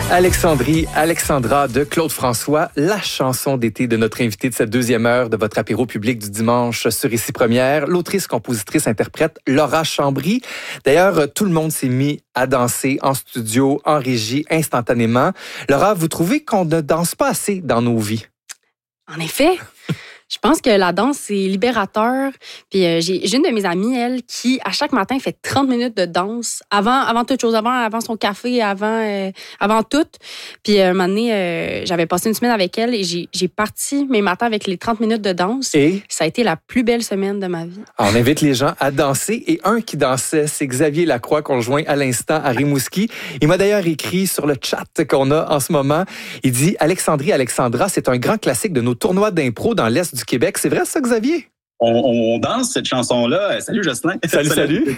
Alexandrie, Alexandra de Claude François, la chanson d'été de notre invité de cette deuxième heure de votre apéro public du dimanche sur Ici Première, l'autrice, compositrice, interprète Laura Chambry. D'ailleurs, tout le monde s'est mis à danser en studio, en régie, instantanément. Laura, vous trouvez qu'on ne danse pas assez dans nos vies? En effet. Je pense que la danse, c'est libérateur. Puis j'ai une de mes amies, elle, qui, à chaque matin, fait 30 minutes de danse avant toute chose, avant son café, avant tout. Puis un moment donné, j'avais passé une semaine avec elle et j'ai parti mes matins avec les 30 minutes de danse. Et ça a été la plus belle semaine de ma vie. Alors, on invite les gens à danser. Et un qui dansait, c'est Xavier Lacroix, qu'on joint à l'instant à Rimouski. Il m'a d'ailleurs écrit sur le chat qu'on a en ce moment. Il dit « Alexandrie, Alexandra, c'est un grand classique de nos tournois d'impro dans l'Est du Québec. » C'est vrai ça, Xavier? On danse cette chanson-là. Salut, Jocelyn. Salut.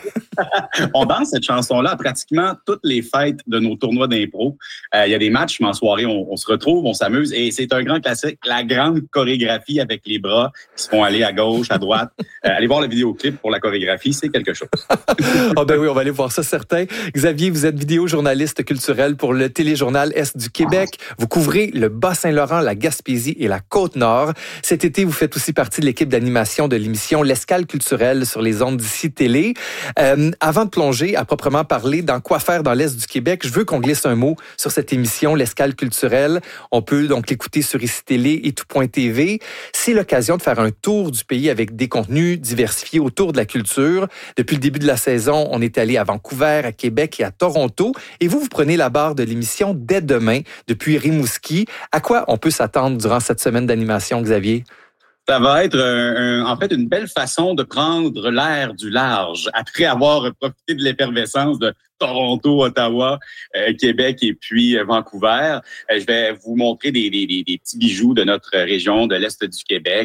On danse cette chanson-là à pratiquement toutes les fêtes de nos tournois d'impro. Il y a des matchs, mais en soirée, on se retrouve, on s'amuse. Et c'est un grand classique. La grande chorégraphie avec les bras qui se font aller à gauche, à droite. Allez voir le vidéoclip pour la chorégraphie, c'est quelque chose. Ah ben oui, on va aller voir ça, certain. Xavier, vous êtes vidéojournaliste culturel pour le téléjournal Est du Québec. Vous couvrez le Bas-Saint-Laurent, la Gaspésie et la Côte-Nord. Cet été, vous faites aussi partie de l'équipe d'animation de l'émission L'Escale culturelle sur les ondes d'Ici Télé. Avant de plonger à proprement parler dans quoi faire dans l'Est du Québec, je veux qu'on glisse un mot sur cette émission L'Escale culturelle. On peut donc l'écouter sur Ici Télé et tout.tv. C'est l'occasion de faire un tour du pays avec des contenus diversifiés autour de la culture. Depuis le début de la saison, on est allé à Vancouver, à Québec et à Toronto. Et vous prenez la barre de l'émission dès demain depuis Rimouski. À quoi on peut s'attendre durant cette semaine d'animation, Xavier? Ça va être en fait une belle façon de prendre l'air du large après avoir profité de l'effervescence de Toronto, Ottawa, Québec et puis Vancouver. Je vais vous montrer des petits bijoux de notre région de l'Est du Québec.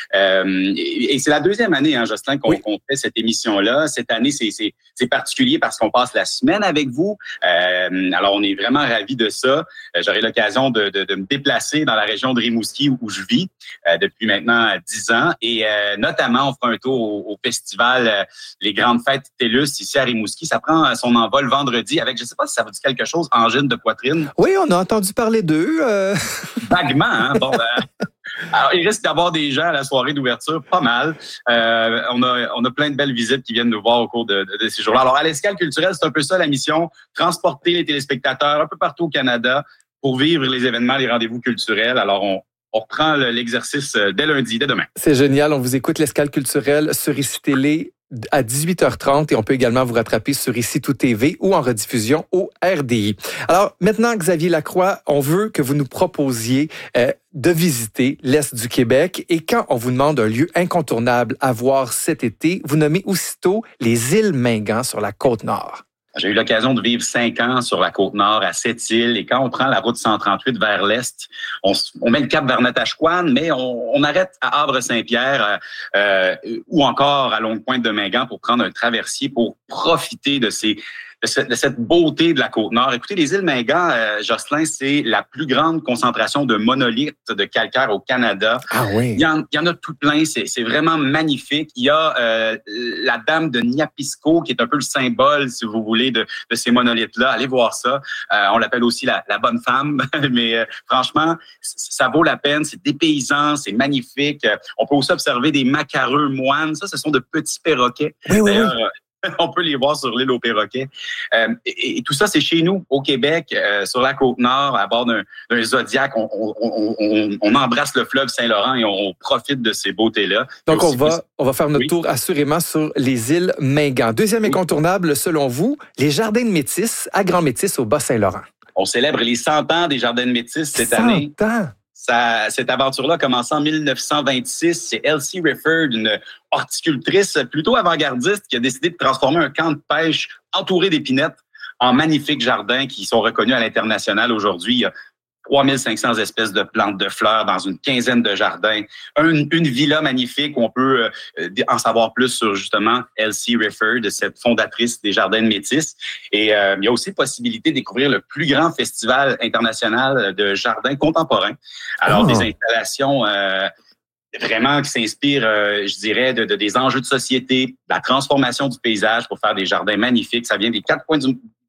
Et c'est la deuxième année, Jocelyn, qu'on fait cette émission-là. Cette année, c'est particulier parce qu'on passe la semaine avec vous. Alors, on est vraiment ravis de ça. J'aurai l'occasion de me déplacer dans la région de Rimouski où je vis depuis maintenant 10 ans. Et notamment, on fera un tour au festival Les Grandes Fêtes TELUS ici à Rimouski. Ça prend son envol vendredi avec, je ne sais pas si ça vous dit quelque chose, angine de poitrine. Oui, on a entendu parler d'eux. Vaguement, hein? Bon, alors, il risque d'avoir des gens à la soirée d'ouverture, pas mal. On a plein de belles visites qui viennent nous voir au cours de ces jours-là. Alors, à l'Escale culturelle, c'est un peu ça la mission, transporter les téléspectateurs un peu partout au Canada pour vivre les événements, les rendez-vous culturels. Alors, on reprend l'exercice dès lundi, dès demain. C'est génial. On vous écoute l'Escale culturelle sur Ici Télé à 18h30 et on peut également vous rattraper sur Ici Tout TV ou en rediffusion au RDI. Alors maintenant, Xavier Lacroix, on veut que vous nous proposiez de visiter l'Est du Québec et quand on vous demande un lieu incontournable à voir cet été, vous nommez aussitôt les îles Mingan sur la Côte-Nord. J'ai eu l'occasion de vivre 5 ans sur la Côte-Nord, à Sept-Îles. Et quand on prend la route 138 vers l'Est, on met le cap vers Natashquan, mais on arrête à Havre-Saint-Pierre ou encore à Longue-Pointe de Mingan pour prendre un traversier pour profiter de cette beauté de la Côte-Nord. Écoutez, les îles Mingan, Jocelyn, c'est la plus grande concentration de monolithes de calcaire au Canada. Ah oui. Il y en a tout plein. C'est vraiment magnifique. Il y a la dame de Niapisco, qui est un peu le symbole, si vous voulez, de ces monolithes-là. Allez voir ça. On l'appelle aussi la bonne femme. Mais franchement, ça vaut la peine. C'est dépaysant, c'est magnifique. On peut aussi observer des macareux moines. Ça, ce sont de petits perroquets. Oui. On peut les voir sur l'île aux perroquets. Et tout ça, c'est chez nous, au Québec, sur la Côte-Nord, à bord d'un Zodiac. On embrasse le fleuve Saint-Laurent et on profite de ces beautés-là. Donc, on va faire notre tour assurément sur les îles Mingan. Deuxième incontournable, selon vous, les Jardins de Métis à Grand-Métis au Bas-Saint-Laurent. On célèbre les 100 ans des Jardins de Métis cette année. 100 ans! Cette aventure-là a commencé en 1926. C'est Elsie Rifford, une horticultrice plutôt avant-gardiste qui a décidé de transformer un camp de pêche entouré d'épinettes en magnifiques jardins qui sont reconnus à l'international aujourd'hui. Il y a 3500 espèces de plantes de fleurs dans une quinzaine de jardins. Une villa magnifique où on peut en savoir plus sur justement Elsie Rifford, cette fondatrice des Jardins de Métis. Et il y a aussi possibilité de découvrir le plus grand festival international de jardins contemporains. Alors, des installations vraiment qui s'inspirent, je dirais, des enjeux de société, de la transformation du paysage pour faire des jardins magnifiques. Ça vient des quatre coins